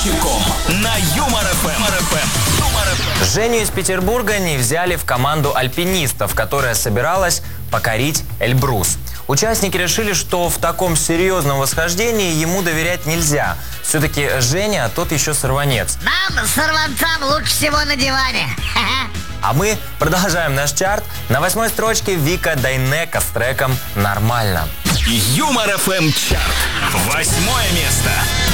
На Юмор ФМ. Женю из Петербурга не взяли в команду альпинистов, которая собиралась покорить Эльбрус. Участники решили, что в таком серьезном восхождении ему доверять нельзя. Все-таки Женя тот еще сорванец. Нам, сорванцам, лучше всего на диване. А мы продолжаем наш чарт. На 8-й строчке Вика Дайнеко с треком «Нормально». Юмор ФМ чарт. 8-е место.